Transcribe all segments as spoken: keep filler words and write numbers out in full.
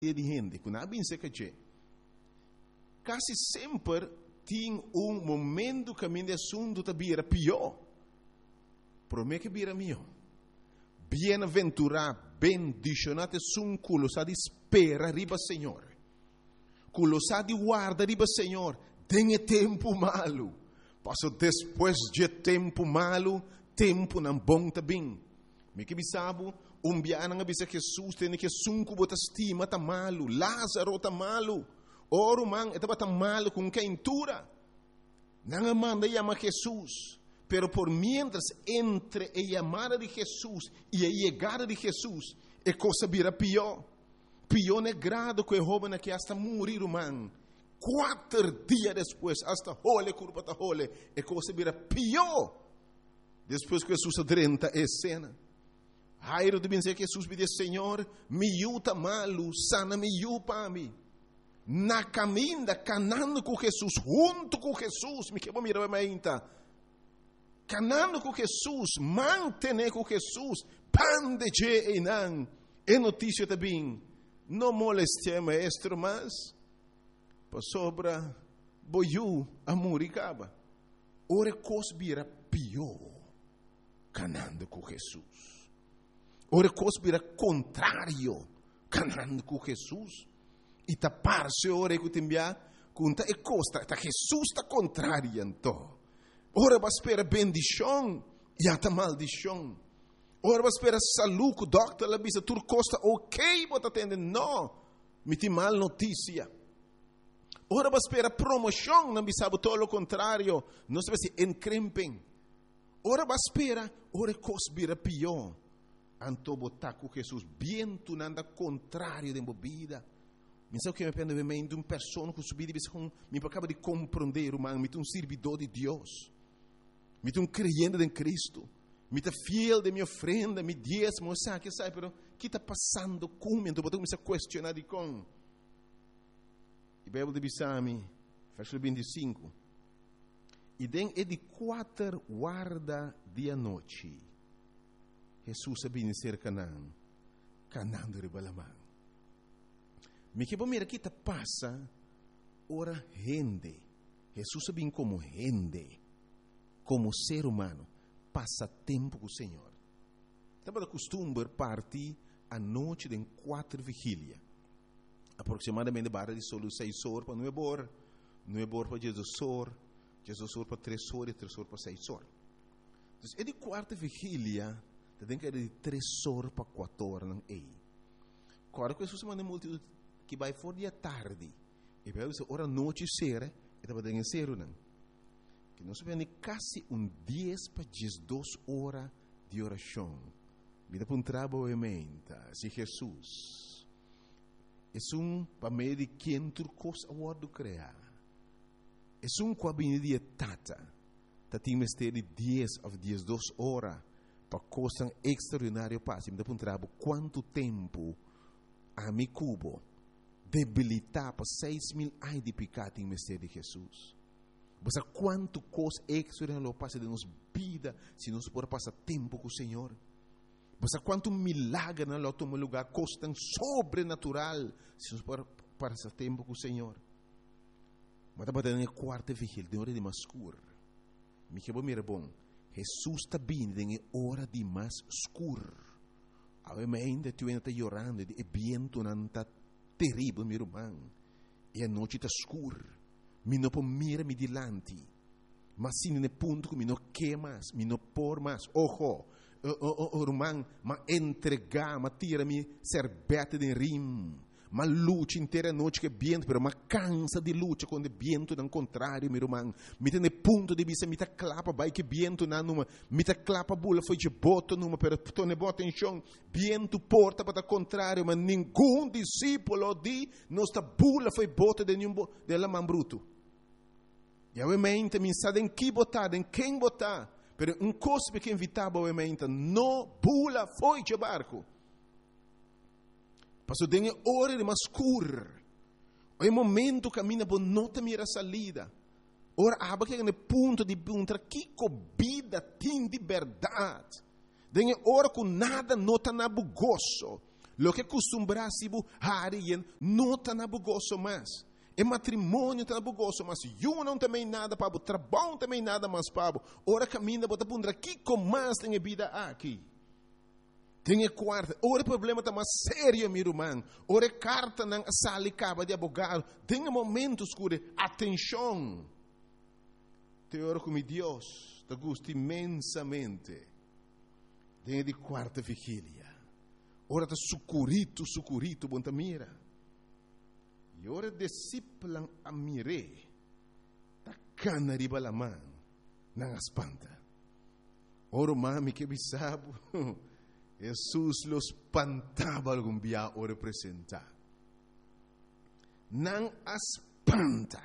de gente, que não bem seca che. Quase sempre tem um momento que a minha assunto tá bira pior. Por mim que bira melhor. Bem-aventurado, bendicionado sum culo sa di spera riba Senhor. Culo sa di guarda riba Senhor. Tem tempo malo. Passo depois de tempo malo, tempo não bom também. Me que bisabo, um biana nga bisa Jesus tem que sunku bota estima tá malo, Lázaro tá malo. Oro man etaba tá malo com quentura. Não manda chama Jesus. Pero por mientras entre a llamada de Jesús y a llegada de Jesús, é coisa vira pior. Pior é grado que o jovem que hasta morir, man. Quatro dias depois, hasta hole, curva ta hole, é coisa vira pior. Depois que Jesus adrenta a cena. Jairo de dizer que Jesus pediu, Senhor, me yuta malo, sana me yupa a mim. Na caminha, canando com Jesus, junto com Jesus, me quebra mirar a minha. Canando com Jesus, mantener com Jesus, pan de je e nan, é notícia também. Não moleste maestro, mas para sobra boiu a muricaba. Ora cosbira pior, canando com Jesus. Ora cosbira contrário, canando com Jesus. E tapar-se ora que tembia, conta e costa, tá Jesus tá contrário então. Ora vai esperar bendição e até maldição. Ora vai esperar saúde, o doctor lá bisa tur costa ok, bota atender, não, me tem mal notícia. Ora vai esperar promoção, não bisa todo o contrário, não se se encrempem. Ora vai esperar, ora cosbira pior. Anto botar com Jesus, bem tu nada contrário de bebida. Me sabe que me pende bem de uma pessoa que subir e com me acaba de compreender, man, me um servidor de Deus. Me um crente em Cristo. Me tá fiel de minha ofrenda, me diezmo, sabe que sabe, pero que está passando comigo? Então botou me se questionar de com. E Bíblia de Bisami, versículo vinte e cinco. E den é de quatro guarda dia noite. Jesus sabia ser Canaã, Canaã de Ribalamã. Me que mira que tá passa, ora rende. Jesus sabia como rende, como ser humano, passa tempo com o Senhor. Estava de costume partir a noite de quatro vigília, aproximadamente barra de solo seis horas para nove horas, nove horas para Jesus horas, Jesus horas para três horas e três horas para seis horas. Então, é de quarta vigília, tem que ir de três horas para quatro horas, não é? Agora que Jesus manda multidão que vai fora de tarde, e vai dizer, ora noite será, e estava dando ser não. Que nós vemos quase um dez para duas horas de oração. Vida para um trabalho se Jesus é um para meio de quem turcos a word criar. É um cabine de tata, tá tem mistério de dez a duas horas para coisa extraordinária passe. Vida para um trabalho quanto tempo a mi cubo debilitar para seis mil anos de pecado em mistério de Jesus. Você quanto coisa extraordinária passa de nos vida se nós por passar tempo com o Senhor. Você quanto milagre na outro lugar coisa tão sobrenatural se nós por passar tempo com o Senhor. Mas estava dando a quarta vigília de hora de mais escuro. Me que bom mira bom. Jesus está vindo em hora de mais escuro. Ainda tu ainda está chorando e vento não está terrível, meu irmão. E a noite está escura. Mi não pode mirar me dilante. Mas sim no ponto que mi não quer mais, mi não por mais. Ojo, o irmão, mas entregar, mas tira mi serbete de rim. Mas luta inteira noite que vento, pero mas cansa de luta quando vento não contrário, meu irmão. Mi tem ponto de vista, mi tá clapa, vai que vento não numa, mi tá clapa bula foi de boto numa, pero tu ne bota em chão, vento porta para contrário, mas nenhum discípulo de nossa bula foi bota de nenhum de la man bruto. E obviamente mi sa em que botar, em quem botar, pero um cospe que invitava obviamente, no bula foi de barco. Passou dengue hora de mascur. É momento que caminha por nota mira salida. Ora aba que no ponto de perguntar que comida tem de verdade. Dengue hora com nada nota na bugoso. Lo que costumbrasi bu harien, não tá na bugoso mais. E matrimônio tá na bugoso mas eu não também nada para o trabalho também nada mais para ora caminha bota pundra que com mais tem vida aqui. Tem quarta, ora problema tá mais sério meu irmão. Ora carta na sala caba de advogado, tem momentos cure atenção. Te oro com Deus, te gusta imensamente. Tem de quarta vigília. Ora tá sucurito, sucurito, bom ta mira. E ora disciplan a mire, ta cana riba la man, nang espanta. Ora mami que bisabo, Jesus los espantava algum dia ora representar. Nang espanta.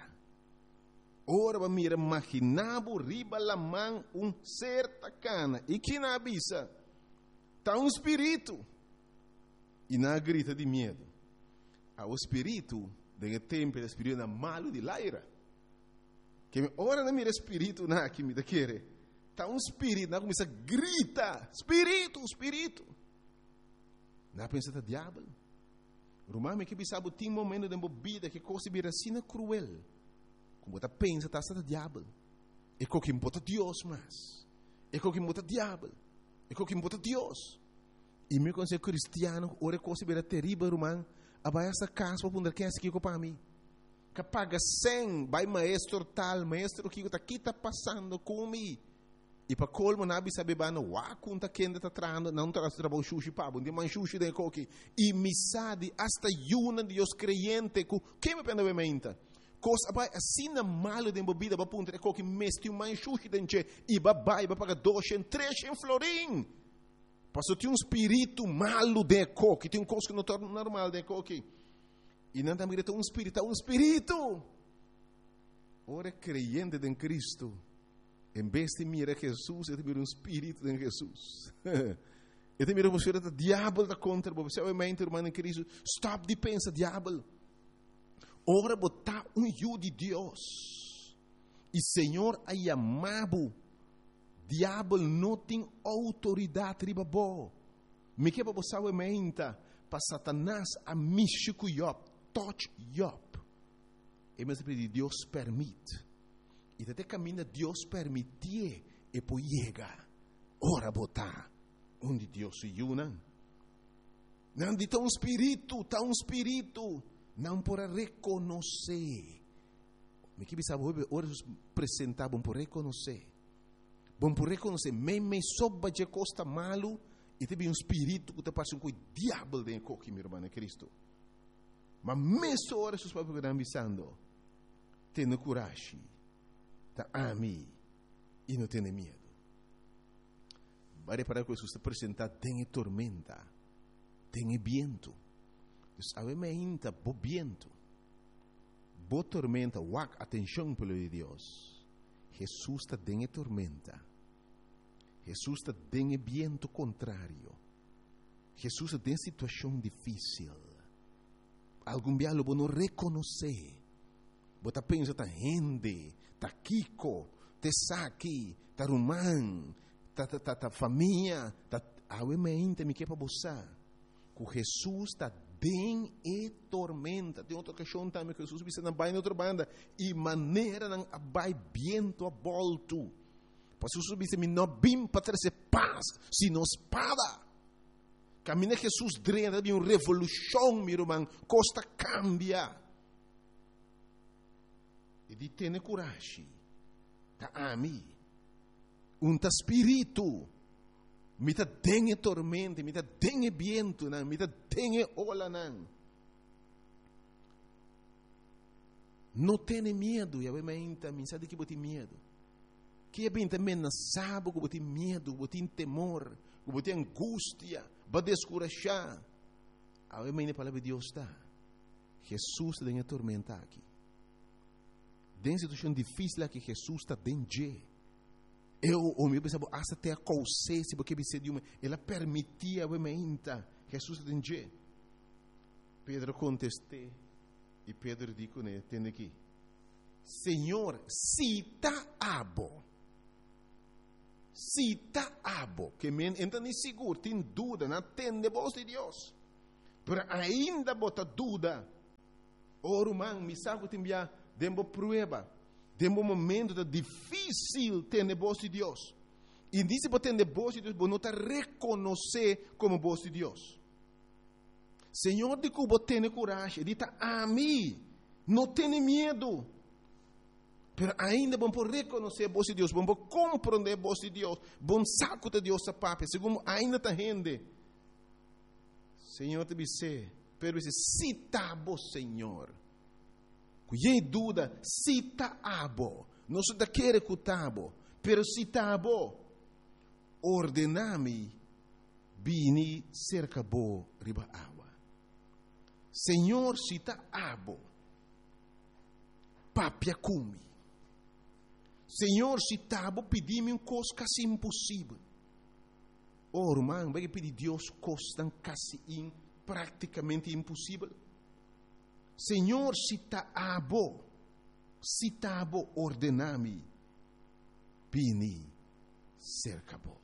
Ora ba mira imaginabo riba la man um ser ta cana. E que na avisa, tá um espírito. E na grita de medo. O espírito de tempo, o espírito na malo de laira. Que ora na mira espírito na que me da querer. Tá um espírito na começa a grita, espírito, espírito. Na pensa tá diabo. Romano que bisabo tem momento de bebida que coisa vira sina cruel. Como tá pensa tá tá diabo. E co que importa Deus mas. E co que importa diabo. E co que importa Deus. E meu conselho cristiano, ora coisa vira terrível, romano. Abai essa casa para ponder quem é que para mim. Que paga cem, vai maestro tal, maestro que está aqui está passando comigo. E para colmo na bisa bebano, wa kunta kenda tá trando, não tá trabalho sushi pabo, de man sushi de coque. E misade hasta yuna de os creyente ku, que me pende bementa. Coisa abai assim na malo de bebida, para punta de coque mesti um man sushi denche e babai para pagar dois, três em florim. Pastor, tem um espírito malo de coque, tem um coisa que não é normal de coque. E não tem um espírito, um espírito. Ora, creyente em Cristo, em vez de mirar Jesus, ele mira um espírito em Jesus. Ele mira você, o diabo da contra você, obviamente, irmão em Cristo, stop de pensar, diabo. Ora, botar um eu de Deus. E Senhor, aí amado. Diabo não tem autoridade riba bo. Me que para saber menta para Satanás a mixico Job, touch Job. E mas de Deus permite. E até caminha Deus permitir e por chega. Ora botar onde Deus se une. Não de tão espírito, tão espírito, não por reconhecer. Me que sabe ora apresentar bom por reconhecer. Bom por reconhecer, mesmo soba de costa malo, e teve um espírito que te passa um coi diabo de coque, meu irmão, é Cristo. Mas mesmo hora, seus pais estão avisando, tenha coragem, tá ami, e não tenha medo. Vai reparar que Jesus está apresentando, tem tormenta, tem viento. Sabe, me ainda, bo viento, bo tormenta, wak, atenção pelo de Deus. Jesus está em tormenta. Jesus está em viento contrário. Jesus está em situação difícil. Algum dia lo não reconhecer. Você pensa tá gente, tá Kiko, tá Saki, tá Román, tá tá tá família, tá obviamente me quer para você. Que Jesus está em e tormenta. Tem outra questão também que Jesus disse na baina outra banda e maneira não abai viento a volto. Pois Jesus disse me não bim para trazer paz, sino espada. Caminha Jesus drena de uma revolução, meu irmão, costa cambia. E de ter coragem. Tá ami. Um ta espírito. Me tá dengue tormenta, me tá dengue viento, não, me tá dengue ola, não. Não tenha medo, e a menta, me sabe que você medo. Que é bem também não sabe que você medo, que você temor, que você angústia, vai descorajar. A menta, a palavra de Deus está. Jesus está em tormenta aqui. Dentro de situação difícil que Jesus está dentro. Eu, o meu pensava, até a consciência, porque você de uma, ela permitia, obviamente, Jesus entender. Pedro contestou, e Pedro disse, né, tem aqui, Senhor, se está abo, se está abo, que me entende seguro, tem dúvida, não atende a voz de Deus. Pero ainda bota dúvida. Ora, man, me sabe que tem dembo prueba. Dembo momento da difícil ter voz de Deus. E disse para ter voz de Deus, você não está reconhecer como voz de Deus. Senhor de Cuba tem coragem, ele está a mim, não tem medo. Pero ainda vamos reconhecer a voz de Deus, vamos compreender a voz de Deus, vamos saco de Deus a papai, segundo ainda está rende. Senhor te disse, pero se cita a Senhor. Cuidado dúvida, cita a bo, não se da querer cutabo, pero cita a bo. Ordenami, bini cerca bo riba água. Senhor cita a bo, papia cumi. Senhor, se tabo pedir-me um coisa quase impossível. Oh, irmão, vai pedir Deus coisa quase in, praticamente impossível. Senhor, se tabo, se tabo ordenami, bini cercabo.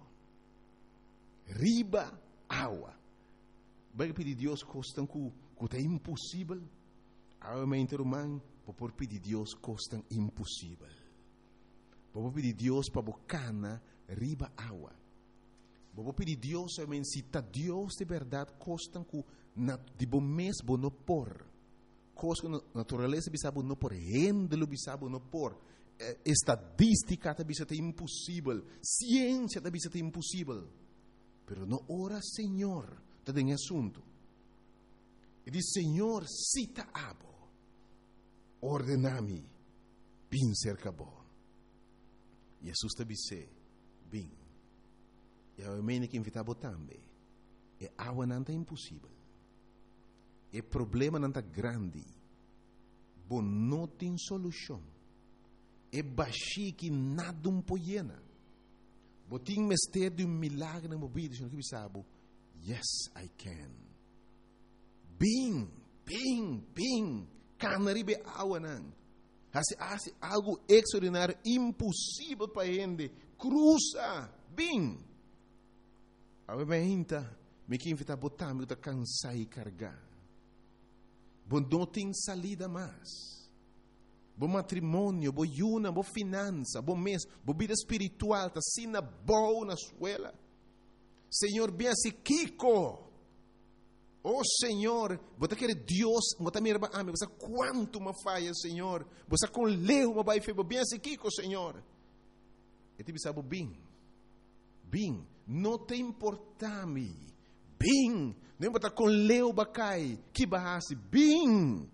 Riba água. Vai pedir Deus coisa que é impossível. Realmente, irmão, vou pedir Deus coisa impossível. Vou pedir Deus para bocana riba água. Vou pedir Deus para se tá Deus de verdade costam que de bom mês bom não por. Coisa que natureza bisabo não por, rendelo bisabo não por. Estadística tá bisabo impossível, ciência tá bisabo impossível. Pero não ora Senhor, tá em assunto. E diz Senhor, cita abo. Ordenami, bin cercabo. Jesus te disse, bem, e a mim que invitava também, e água não é impossível, e problema não é grande, bom não tem solução, e baixi que nada um poiena, bom tem mistério de um milagre na vida, que você sabe, yes I can, bem, bem, bem, canaribe água não. Hace, hace algo extraordinário, impossível para ele. Cruza, bem. A gente, me que invita a botar, me está cansado de carregar. Bom, não tem salida mais. Bom matrimônio, bom yuna, bom finança, bom mês, bom vida espiritual, está sina boa na escola. Senhor, bem assim, Kiko. Oh Senhor, você quer Deus, você me reba a mim, você quanto me falha, Senhor, você com leu, me vai fazer bem assim, Kiko, Senhor. E te sabe bem, bem, não te importa me, bem, não importa com leu bacai, que barrasse, bem.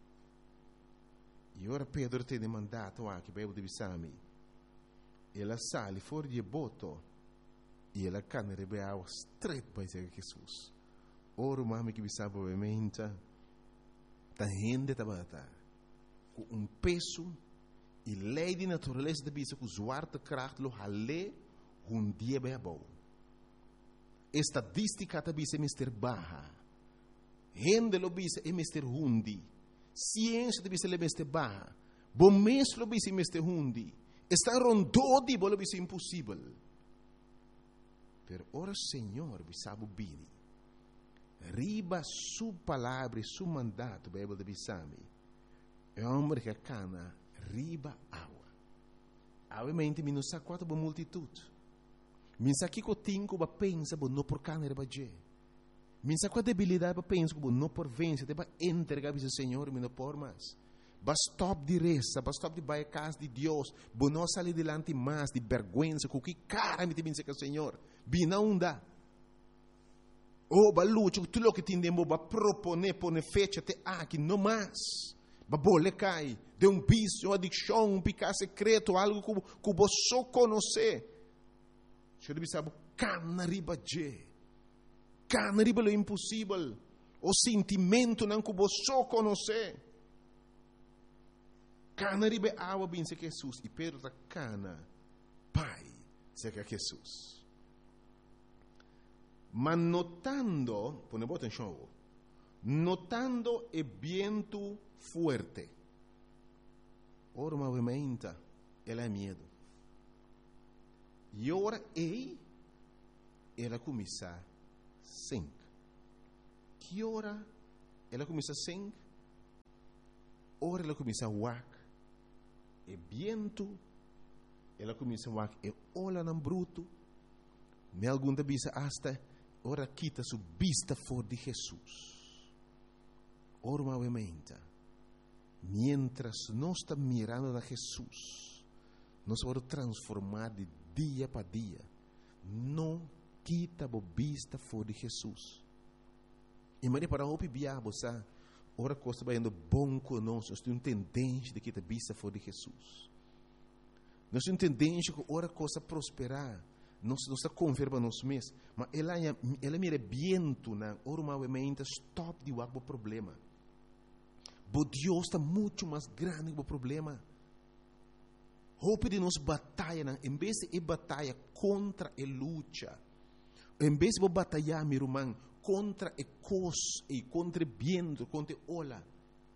E ora Pedro te mandato aqui, para eu te sabe, ela sale fora de boto, e ela cana rebe água straight para Jesus. Ora, mami que sabe obviamente, a gente está com um peso e lei de natureza de bisa que zoar de kracht lo hale um dia bem bom. Estadística de bisa mister baja, gente lo bisa é mister hundi, ciência de bisa é mister baja, bom mês lo bisa é mister hundi, está rondodi lo bisa impossível. Pero ora Senhor sabe bem. Riba su palavra e su mandato, Bíblia de Bissami, é um homem que cana riba água. Obviamente, mi não sabe quanto boa multitude. Mi sabe que eu tenho que pensar, não por cana riba je. Mi sabe qual debilidade para pensar, não por vencer, para entregar ao Senhor, mi não por mais. Basta stop de reza, basta stop de baia casa de Deus, bo não sair delante mais de vergonha, com que cara me te benze com o Senhor. Bina unda. Oh, balucho, tu lo que tindemo ba propone pone fecha te aqui no mais. Ba bole cai, de um vício, uma adicção, um pecado secreto, algo que que você só conhece. Você deve saber, cana riba je. Cana riba lo impossível. O sentimento não que você só conhece. Cana riba água bem se Jesus e Pedro da cana, pai, se que Jesus. Mas notando, pone atenção, notando o vento forte, ora movimenta, ela é medo. E ora ei, ela começa a sentir. que hora ela começa a sing, hora ela começa a wak, e viento, ela começa a wak, e olha não bruto, me algum da bisa hasta, ora quita sua vista fora de Jesus. Ormamente, mientras nós estamos mirando a Jesus, nós vamos transformar de dia para dia. Não quita a vista fora de Jesus. E Maria para o biabo, sabe? Ora coisa vai indo bom conosco, nós temos tendência de quitar a vista fora de Jesus. Nós temos tendência que ora coisa prosperar. Nós não está converba nós mesmos, mas ela ela mira viento na ormamente stop de o problema. Mas Deus está muito mais grande que o problema. Hope de nos batalha, em vez de batalha contra a luta, em vez de batalhar, meu irmão, contra a cos e contra o viento, contra a ola,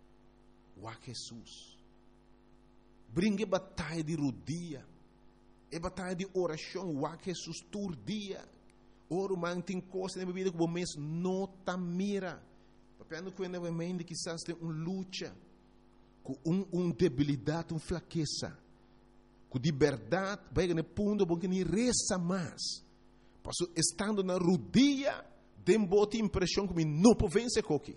o Jesus. Brinque batalha de rodia, é batalha de oração, o Jesus todo dia. Oro man tem coisa na vida que o mês não está mira. Papiando que ainda vem que quizás tem uma luta, com uma um debilidade, uma fraqueza, com de verdade, vai no ponto bom que nem reza mais. Passo estando na rodia, tem boa impressão que não pode vencer coque.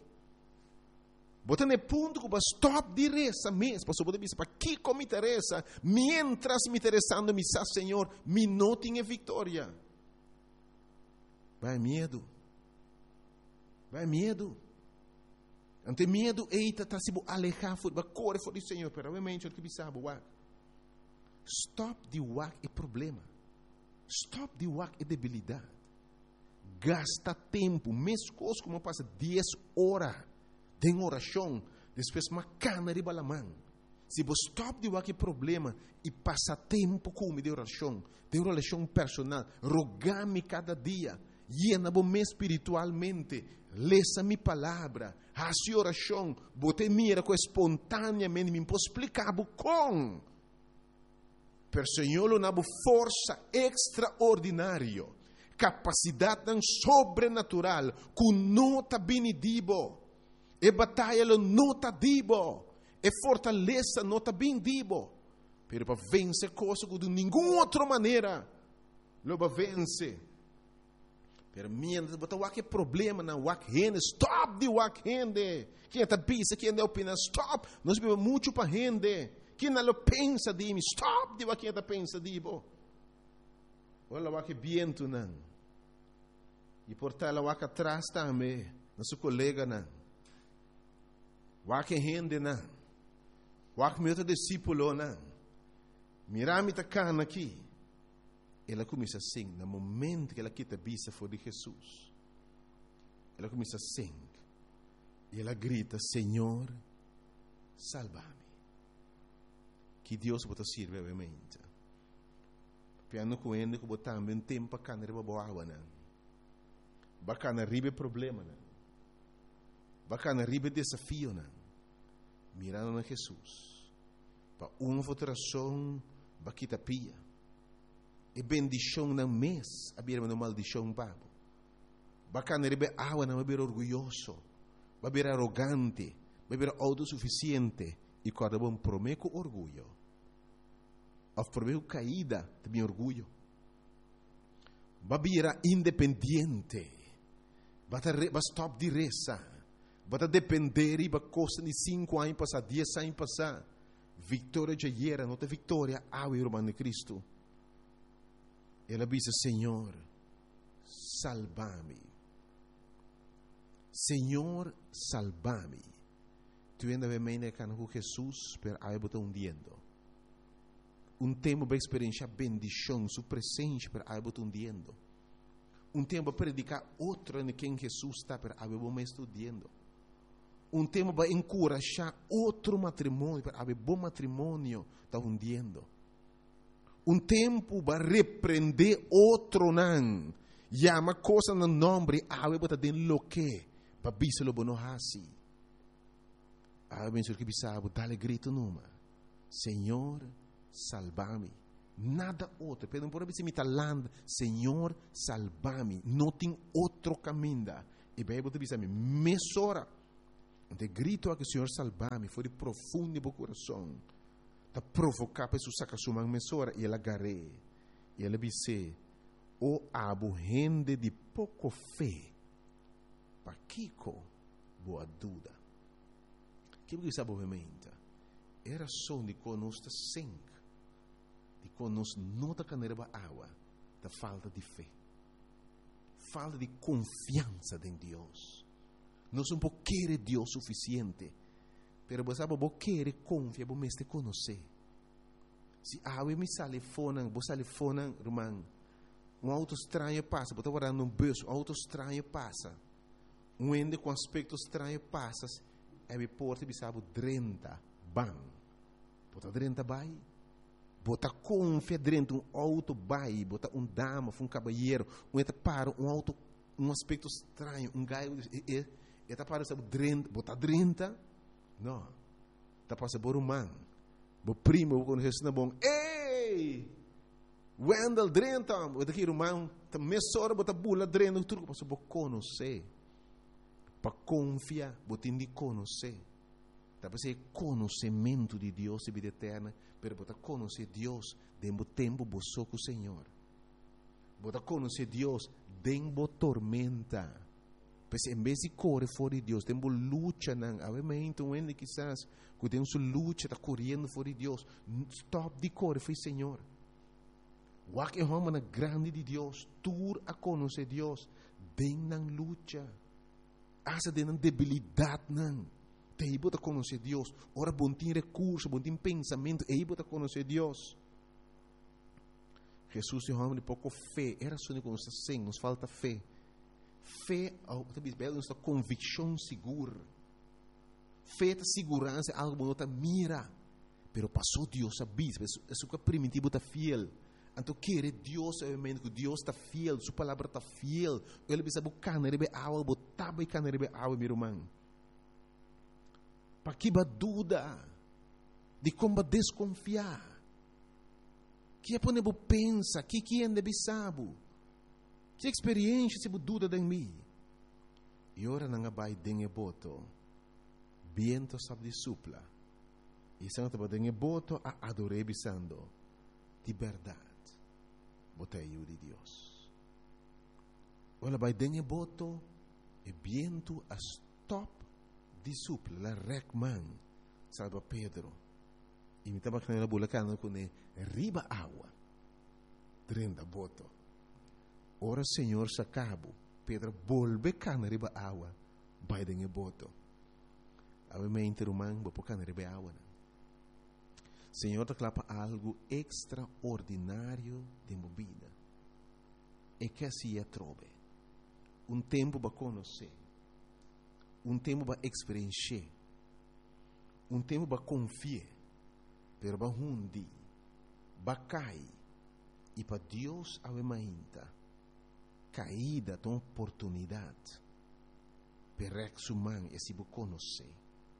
Bota no ponto que vai stop de reza mesmo. Passo pode dizer para que como me interessa, mientras me interessando me sa Senhor, me não tinha vitória. Vai medo. Vai medo. Não tem medo, eita, está se alejar, vai correr fora do Senhor, pero realmente o que sabe, wak. Stop de wak é problema. Stop de wak é debilidade. Gasta tempo, mesmo coisa como passa dez horas de oração, depois uma cana de balamã. Se você stop de wak é problema e passa tempo com de oração, de oração personal, rogar-me cada dia, llena-me espiritualmente, leça minha palavra, a sua oração, bote mira com espontaneamente, me posso explicar com. Per Senhor, uma força extraordinária, capacidade sobrenatural, com nota benedibo, e batalha nota dibo, e fortaleza nota bendibo, pero para vencer coisa de nenhuma outra maneira, lo para vencer. Pero mientras botar o que problema na wak rende, stop de wak rende. Quem está pensa, quem está opina, stop. Nós vivemos muito para rende. Quem não pensa de mim, stop de wak está pensa de bo. Olha o wak viento não. E por tal o wak atrás também, nosso colega não. Wak rende não. Wak meu discípulo não. Mirami tá cana aqui. Ela começa a sing, no momento que ela quita a vista fora de Jesus, ela começa a sing, e ela grita, Senhor, salva-me. Que Deus pode servir, obviamente. Piano com ele, que botar também tempo para canar riba boa água, não. Bacana riba problema, não. Bacana riba desafio, não. Mirando na Jesus. Para uma votação, baquita pia. E bendição na mês, a birma no maldição papo. Bacana rebe água não é orgulhoso, vai ser arrogante, vai ser autossuficiente e quando bom prometo orgulho. Of prometo caída, também orgulho. Vai ser independente, vai stop de reza, vai depender e vai costa de cinco anos passar, dez anos passar. Vitória já era, não tem vitória, ah, irmão de Cristo. Ela diz, Senhor, salva-me. Senhor, salva-me. Tu ainda vem com Jesus, pero aí eu estou hundiendo. Um tempo para experienciar bendição, sua presença, pero aí eu estou hundiendo. Um tempo para predicar outro em quem Jesus está, pero aí eu me estou hundiendo. Um tempo para encorajar outro matrimônio, pero aí bom matrimônio está hundiendo. Um tempo para repreender outro não. Llama coisa no nome, ave bota den lo que, para bisa lo bono hasi. Ave menso que bisa, dale grito numa. Senhor, salva-me. Nada outro. Pedro por bisa me talando, Senhor, salva-me. Não tem outro caminho. E a Bíblia diz a mim, mesora. De grito a que o Senhor salva-me, foi de profundo do coração. Tá provocar para isso sacar sua mesora e ela agarrei. E ela disse, o abo rende de pouco fé. Para Kiko, boa dúvida. Que você sabe obviamente? Era só de conosco sangue. De conosco não da caneira água. Da falta de fé. Falta de confiança em Deus. Nós não podemos querer Deus suficiente. Pero você sabe, você quer confiar, você te conhecer. Se a água me sale fora, você sale fora, irmão. Um auto estranho passa, você está guardando um bolso, um auto estranho passa. Um ende com aspecto estranho passa, e me porta e sabe, trinta, bam. Você trinta vai. Você confia dentro um auto vai, você um dama, um cavalheiro, um ente para, um auto, um aspecto estranho, um gaio, e e está para sabe, trinta, você trinta? Não. Está para saber humano. O primo, quando você é bom, ei! Wendell trinta, você aqui irmão, está mesora, você bula trinta, tudo para saber conhecer. Para confiar, você tem de conhecer. Está para ser conhecimento de Deus e vida eterna, pero você conhecer Deus dentro do tempo você com o Senhor. Você conhecer Deus dentro da tormenta. Pois em vez de correr fora de Deus, temos luta, não. Obviamente, um ende quizás, que tem sua luta, está correndo fora de Deus. Stop de correr, foi Senhor. O que é uma grande de Deus, tur a conhecer Deus, tem na luta. Asa tem na debilidade, não. Tem que conhecer Deus. Ora, bom tem recurso, bom tem pensamento, e aí conhecer Deus. Jesus é um homem de pouco fé. Era só de conhecer sim, nos falta fé. Fé, nossa convicção segura. Fé é segurança, algo que não mira. Pero passou Deus a bispo, isso que é primitivo está fiel. Então, querer Deus, obviamente, que Deus está fiel, sua palavra está fiel. Ele precisa buscar, não é água, botar e não é água, meu irmão. Para que a dúvida de como desconfiar? Que é para você pensar, que que é de saber? Que experiência se dúvida de mim? E ora não vai dengue boto, viento sabe de supla. E se não te dengue boto, a adorei bisando de verdade. Botei eu de Deus. Ora vai dengue boto, e viento a stop de supla, la recman, salva Pedro. E me estava canela bulacana com ele, riba água, trenda boto. Ora Senhor sacabo, Pedro volve cana riba água, vai dengue boto. Obviamente, irmão, vou pôr cana riba água. Senhor te clapa algo extraordinário de minha vida. E que assim é trove. Um tempo para conhecer. Um tempo para experienciar. Um tempo para confiar. Pero para hundi. Para cair. E para Deus avemainta. Caída de oportunidade. Para exumar e se conhecer.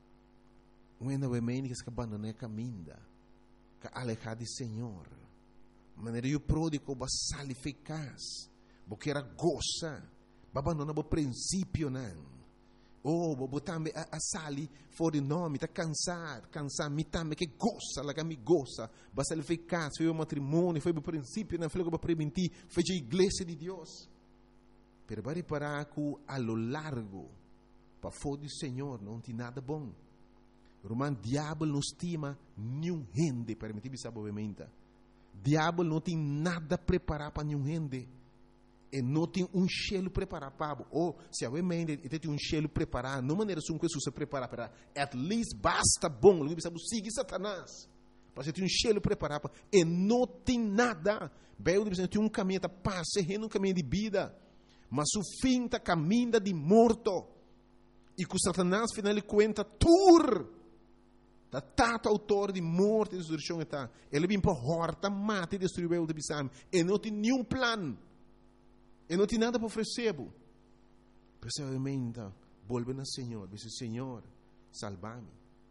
Um avemainta que se abandona a caminha. Que alejar de Senhor. Maneira eu pródigo para sair eficaz. Porque era goza. Para abandonar o princípio não. Oh, botar a, a sali fora de nome, está cansado, cansado, me também que goza, lá que me goza, basta ele eficaz, foi o matrimônio, foi o princípio, não foi o para prevenir, foi a igreja de Deus. Pero vai reparar que a lo largo, para fora do Senhor, não tem nada bom. Romano, diabo não estima nenhum rende, permitir sabe obviamente. Diabo não tem nada preparado para nenhum rende. E não tem um cheiro preparado para ou se obviamente ele tem um cheiro preparado, não maneira como Jesus se prepara para, at least basta bom, ele sabe seguir Satanás. Para você ter um cheiro preparado e não tem nada. Bem, ele tem um caminho de paz, um caminho de vida, mas o fim está caminho de morto. E que Satanás final ele conta tur. Da tato autor de morte e destruição está. Ele vem para horta, mata e destruir o de bisam. E não tem nenhum plano. E não tem nada para oferecer. Precisamente, volve ao Senhor. Diz: Senhor, salva-me.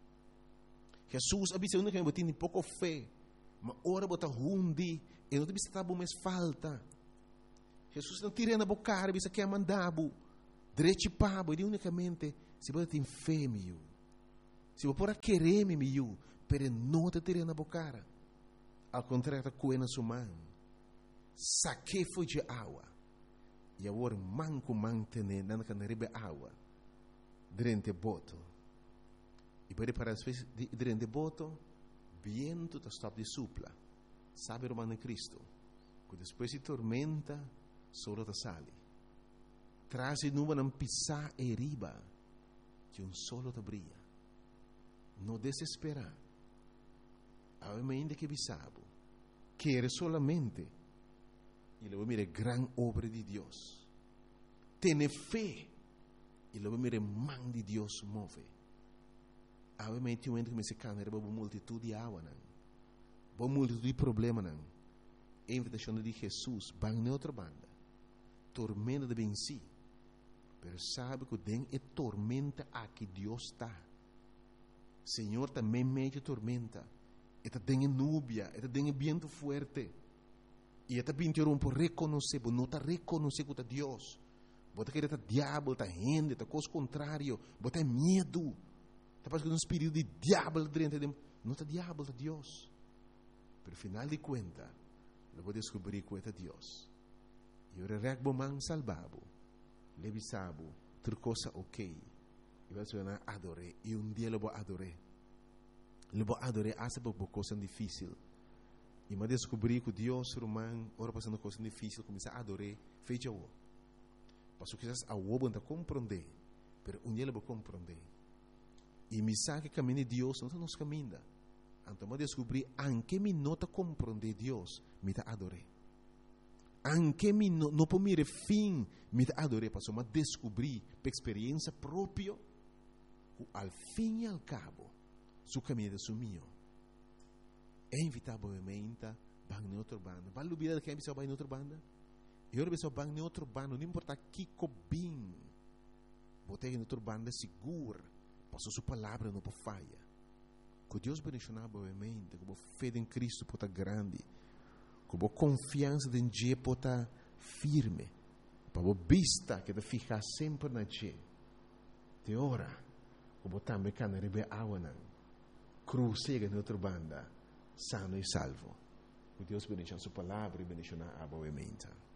Jesus avisa que eu tenho pouco fé. Mas ora bota hundi. E não tem que estar mais falta. Jesus não tira na boca, avisa que é mandado. Direito pabo, e unicamente, se você tem fé, meu. Se você pode querer, meu, pero não te tirando na boca. Ao contrário, está coendo sua mão. Saque foi de água. E agora, manco mantener, não can rebe água. Durante boto. E para para as vezes, durante boto, viento está stop de supla. Sabe o mano Cristo. Que depois de tormenta, solo te sale. Traz e numa não pisar e riba, que um solo te brilha. Não desesperar. Ainda que bisabo, quer solamente, e luego mire gran obra de Dios. Tiene fe, y luego mire man de Dios move. Obviamente um que me se cana, era uma multitud de água, não. Uma multitud de problema, não. A invitação de Jesus, van na outra banda. Tormenta de venci. Pero sabe que den é tormenta a que Deus está. Senhor também mete tormenta. Eta tem núbia, eta tem viento fuerte. E eta pintou por reconhecer, por não tá reconhecer que é Deus. Bota que eta diabo, tá gente, tá coisa contrário, bota medo. Tá passando um espírito de diabo dentro de não tá diabo, tá Deus. Pero final de conta, eu vou descobrir que é Deus. E eu regbo man salvabo, levisabo, ter coisa ok. E vai ser adoré, e um dia eu vou adoré. Eu vou adorar essa coisa difícil. E me descobri que Deus, romano, ora passando coisa difícil, começar a adorar, fecha o. Passo que a o não compreender, mas um dia eu vou compreender. E me sabe que caminho de Deus não nos caminha. Então me descobri, anche me nota compreender Deus, me ta adorar. Anche me não não por mire fim, me ta adorar, passo me descobri, por experiência própria, que al fim e al cabo, su caminho su mio. É invitar obviamente bang em outra banda. Vale olvidar que é bisa bang em outra banda. E ora bisa bang em outra banda, não importa que cobin. Botei em outra banda segura, passou sua palavra não por falha. Que Deus bendicionar obviamente, que a fé em Cristo pode grande, que a confiança em Deus pode firme, para a vista que te ficar sempre na Deus. Te ora, que a também can rebe água não. Cruzega em outra banda, sano e salvo. Que Deus bendiga a sua palavra e bendiga a obviamente.